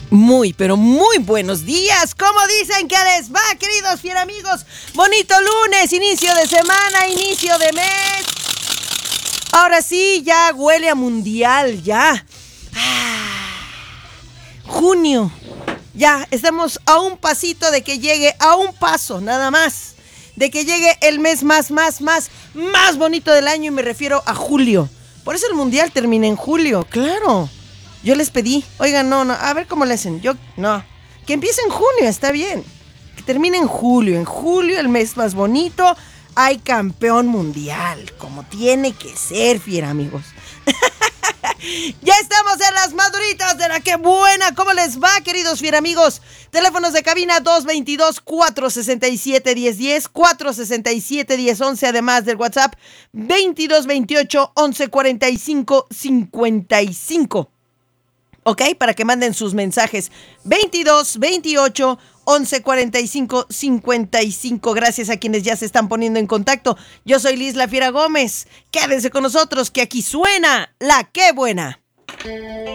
Muy, pero muy buenos días. ¿Cómo dicen que les va, queridos fieramigos? Bonito lunes, inicio de semana, inicio de mes. Ahora sí, ya huele a mundial, ya. Junio. Ya, estamos a un pasito de que llegue, a un paso, nada más, de que llegue el mes más bonito del año, y me refiero a julio. Por eso el mundial termina en julio, claro. Yo les pedí, oigan, no, a ver cómo le hacen. Que empiece en junio, está bien. Que termine en julio. En julio, el mes más bonito, hay campeón mundial, como tiene que ser, fiera amigos. Ya estamos en las maduritas de la que buena. ¿Cómo les va, queridos fieramigos? Teléfonos de cabina 222-467-1010, 467-1011, además del WhatsApp 2228-1145-55. ¿Ok? Para que manden sus mensajes. 22-28-1145-55. Gracias a quienes ya se están poniendo en contacto. Yo soy Liz La Fiera Gómez. Quédense con nosotros, que aquí suena La Que Buena.